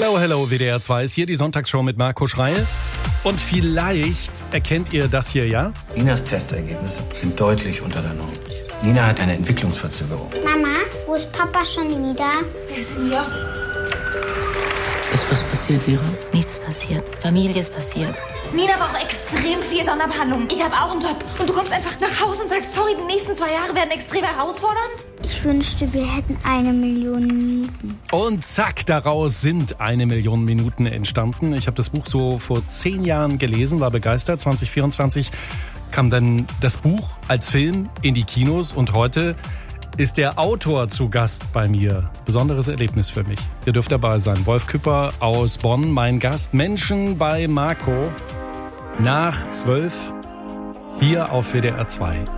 Hello, hello, WDR 2 ist hier die Sonntagsshow mit Marco Schreil. Und vielleicht erkennt ihr das hier, ja? Ninas Testergebnisse sind deutlich unter der Norm. Nina hat eine Entwicklungsverzögerung. Mama, wo ist Papa schon wieder? Er ist im Joch. Ist was passiert, Vera? Nichts passiert. Familie ist passiert. Nina braucht extrem viel Sonderbehandlung. Ich habe auch einen Job. Und du kommst einfach nach Hause und sagst, sorry, die nächsten 2 Jahre werden extrem herausfordernd? Ich wünschte, wir hätten 1 Million Minuten. Und zack, daraus sind 1 Million Minuten entstanden. Ich habe das Buch so vor 10 Jahren gelesen, war begeistert. 2024 kam dann das Buch als Film in die Kinos und heute ist der Autor zu Gast bei mir. Besonderes Erlebnis für mich. Ihr dürft dabei sein. Wolf Küpper aus Bonn, mein Gast. Menschen bei Marco nach 12 hier auf WDR 2.